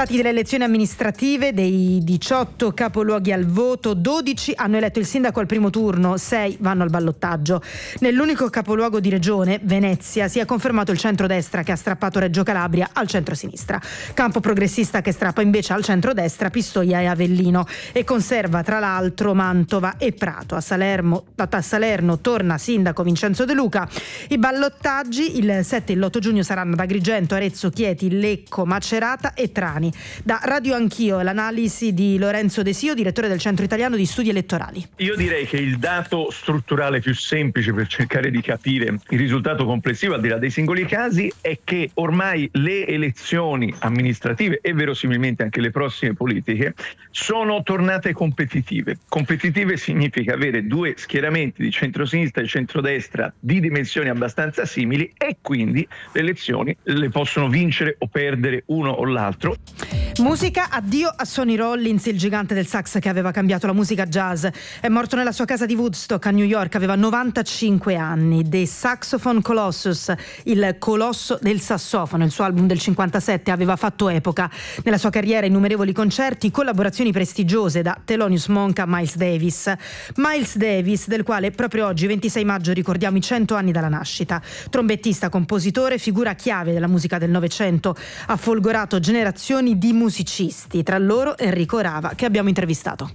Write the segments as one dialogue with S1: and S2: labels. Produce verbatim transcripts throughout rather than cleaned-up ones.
S1: risultati delle elezioni amministrative. Dei diciotto capoluoghi al voto, dodici hanno eletto il sindaco al primo turno, sei vanno al ballottaggio. Nell'unico capoluogo di regione, Venezia, si è confermato il centrodestra che ha strappato Reggio Calabria al centrosinistra. Campo Progressista che strappa invece al centrodestra Pistoia e Avellino e conserva tra l'altro Mantova e Prato. A Salerno, a Salerno torna sindaco Vincenzo De Luca. I ballottaggi il sette e l'otto giugno saranno ad Agrigento, Arezzo, Chieti, Lecco, Macerata e Trani. Da Radio Anch'io l'analisi di Lorenzo De Sio, direttore del Centro Italiano di Studi Elettorali.
S2: Io direi che il dato strutturale più semplice per cercare di capire il risultato complessivo al di là dei singoli casi è che ormai le elezioni amministrative e verosimilmente anche le prossime politiche sono tornate competitive. Competitive significa avere due schieramenti di centrosinistra e centrodestra di dimensioni abbastanza simili e quindi le elezioni le possono vincere o perdere uno o l'altro.
S1: Musica, addio a Sonny Rollins, il gigante del sax che aveva cambiato la musica jazz. È morto nella sua casa di Woodstock a New York, aveva novantacinque anni. The Saxophone Colossus, il colosso del sassofono, il suo album del cinquantasette aveva fatto epoca. Nella sua carriera innumerevoli concerti, collaborazioni prestigiose da Thelonious Monk a Miles Davis. Miles Davis, del quale proprio oggi, ventisei maggio, ricordiamo i cento anni dalla nascita. Trombettista, compositore, figura chiave della musica del Novecento, ha folgorato generazioni di musicisti, tra loro Enrico Rava, che abbiamo intervistato.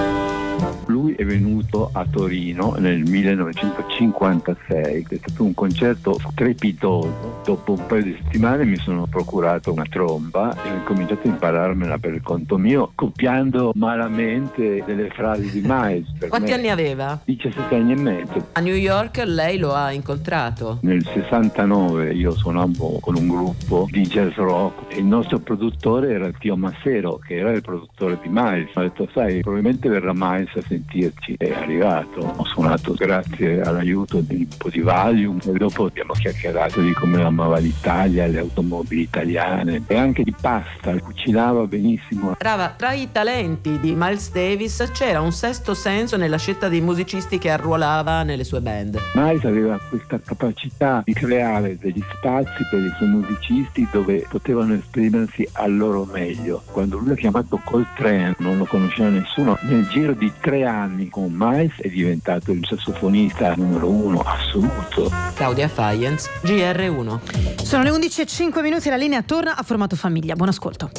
S3: Lui è venuto a Torino nel millenovecentocinquantasei, è stato un concerto strepitoso. Dopo un paio di settimane mi sono procurato una tromba e ho incominciato a impararmela per conto mio, copiando malamente delle frasi di Miles.
S4: Quanti
S3: me.
S4: anni aveva?
S3: diciassette anni e mezzo.
S4: A New York lei lo ha incontrato?
S3: Nel sessantanove io suonavo con un gruppo di jazz rock e il nostro produttore era Tio Massero, che era il produttore di Miles. Ho detto, sai, probabilmente verrà Miles a sentirci. È arrivato, ho suonato grazie all'aiuto di un po' di Valium e dopo abbiamo chiacchierato di come amava l'Italia, le automobili italiane e anche di pasta, cucinava benissimo.
S4: Rava, tra i talenti di Miles Davis c'era un sesto senso nella scelta dei musicisti che arruolava nelle sue band.
S3: Miles aveva questa capacità di creare degli spazi per i suoi musicisti dove potevano esprimersi al loro meglio. Quando lui ha chiamato Coltrane, non lo conosceva nessuno, nel giro di tre anni con Miles è diventato il sassofonista numero uno assoluto.
S4: Claudia Faienz, G R uno.
S1: Sono le undici e cinque minuti, la linea torna a Formato Famiglia. Buon ascolto.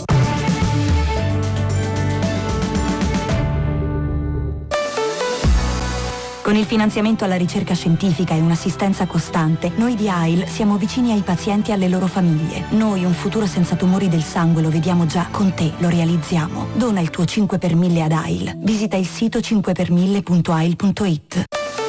S5: Con il finanziamento alla ricerca scientifica e un'assistenza costante, noi di A I L siamo vicini ai pazienti e alle loro famiglie. Noi un futuro senza tumori del sangue lo vediamo già, con te lo realizziamo. Dona il tuo cinque per mille ad A I L. Visita il sito cinque per mille punto a i l punto it.